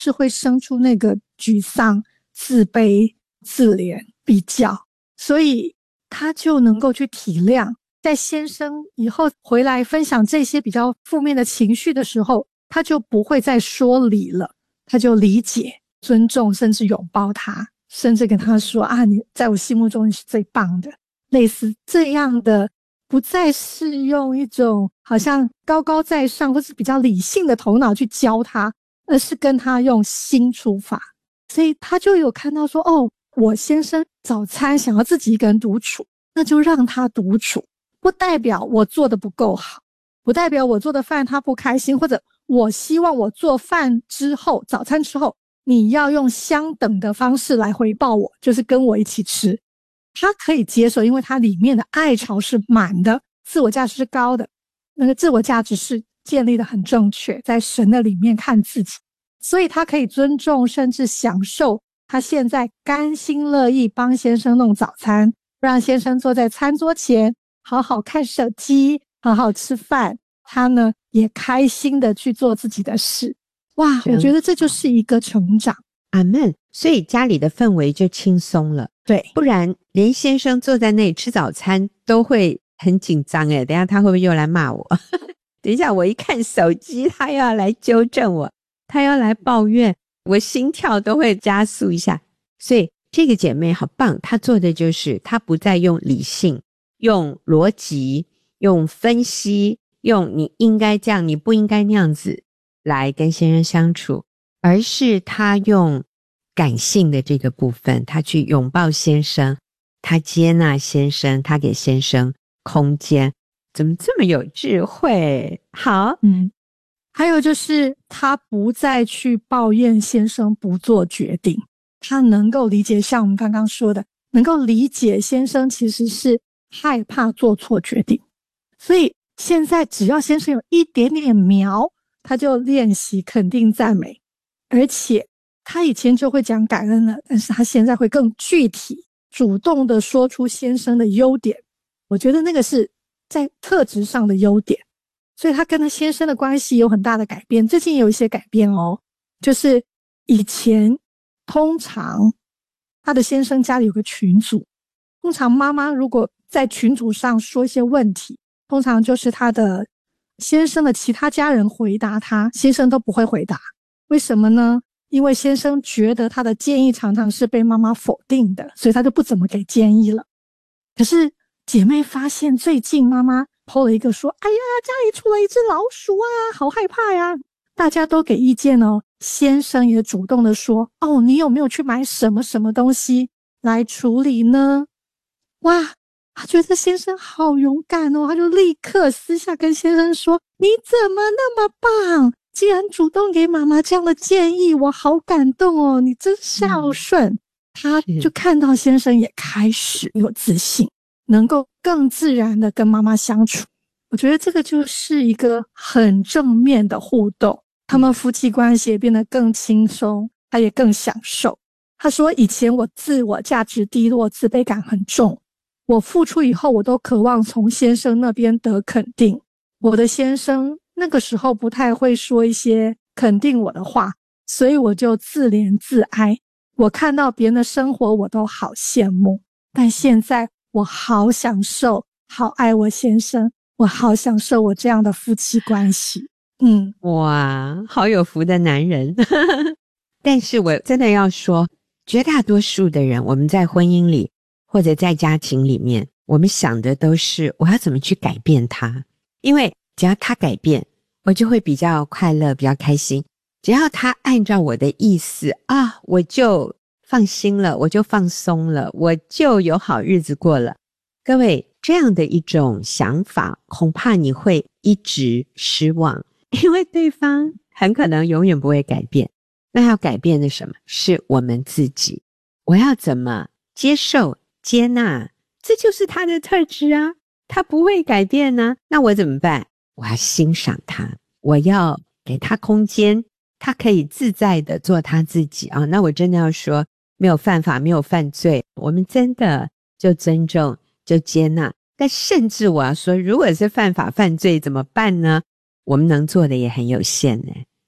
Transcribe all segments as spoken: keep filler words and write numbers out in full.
是会生出那个沮丧、自卑、自怜、比较，所以他就能够去体谅，在先生以后回来分享这些比较负面的情绪的时候，他就不会再说理了，他就理解、尊重，甚至拥抱他，甚至跟他说啊，你在我心目中你是最棒的，类似这样的，不再是用一种好像高高在上或是比较理性的头脑去教他，而是跟他用心出发。所以他就有看到说，哦，我先生早餐想要自己一个人独处，那就让他独处，不代表我做的不够好，不代表我做的饭他不开心，或者我希望我做饭之后，早餐之后你要用相等的方式来回报我，就是跟我一起吃。他可以接受，因为他里面的爱巢是满的，自我价值是高的，那个自我价值是建立的很正确，在神的里面看自己，所以他可以尊重甚至享受他现在甘心乐意帮先生弄早餐，让先生坐在餐桌前好好看手机，好好吃饭，他呢也开心的去做自己的事。哇，我觉得这就是一个成长。 阿们。所以家里的氛围就轻松了， 对， 不然连先生坐在那里吃早餐都会很紧张诶，等一下他会不会又来骂我等一下我一看手机他又要来纠正我，他要来抱怨，我心跳都会加速一下。所以这个姐妹好棒，她做的就是她不再用理性、用逻辑、用分析、用你应该这样你不应该那样子来跟先生相处，而是她用感性的这个部分，她去拥抱先生，她接纳先生，她给先生空间。怎么这么有智慧？好， 嗯，还有就是她不再去抱怨先生不做决定，她能够理解，像我们刚刚说的，能够理解先生其实是害怕做错决定，所以现在只要先生有一点点苗，他就练习肯定赞美，而且他以前就会讲感恩了，但是他现在会更具体主动的说出先生的优点，我觉得那个是在特质上的优点，所以他跟他先生的关系有很大的改变。最近有一些改变哦，就是以前通常他的先生家里有个群组，通常妈妈如果在群组上说一些问题，通常就是他的先生的其他家人回答他，先生都不会回答。为什么呢？因为先生觉得他的建议常常是被妈妈否定的，所以他就不怎么给建议了。可是姐妹发现最近妈妈 po 了一个说，哎呀，家里出了一只老鼠啊，好害怕呀，大家都给意见哦，先生也主动的说，哦，你有没有去买什么什么东西来处理呢？哇，他觉得先生好勇敢哦，他就立刻私下跟先生说，你怎么那么棒，既然主动给妈妈这样的建议，我好感动哦，你真孝顺、嗯、他就看到先生也开始有自信，能够更自然的跟妈妈相处。我觉得这个就是一个很正面的互动，他们夫妻关系也变得更轻松，他也更享受。他说，以前我自我价值低落，自卑感很重，我付出以后我都渴望从先生那边得肯定，我的先生那个时候不太会说一些肯定我的话，所以我就自怜自哀，我看到别人的生活我都好羡慕，但现在我好享受，好爱我先生，我好享受我这样的夫妻关系。嗯， 哇，好有福的男人但是我真的要说，绝大多数的人，我们在婚姻里或者在家庭里面，我们想的都是我要怎么去改变他，因为只要他改变，我就会比较快乐，比较开心，只要他按照我的意思啊，我就放心了，我就放松了，我就有好日子过了。各位，这样的一种想法恐怕你会一直失望，因为对方很可能永远不会改变。那要改变的什么？是我们自己。我要怎么接受接纳，这就是他的特质啊，他不会改变啊。那我怎么办？我要欣赏他，我要给他空间，他可以自在的做他自己啊。那我真的要说，没有犯法，没有犯罪，我们真的就尊重，就接纳。但甚至我要说，如果是犯法犯罪怎么办呢？我们能做的也很有限呢。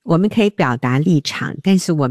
我们可以表达立场，但是我